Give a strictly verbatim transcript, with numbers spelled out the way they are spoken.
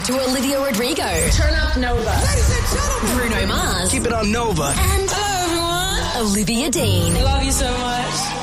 to Olivia Rodrigo. Turn up Nova. Ladies and gentlemen. Bruno Mars. Keep it on Nova. And hello, everyone. Olivia Dean. Love you so much.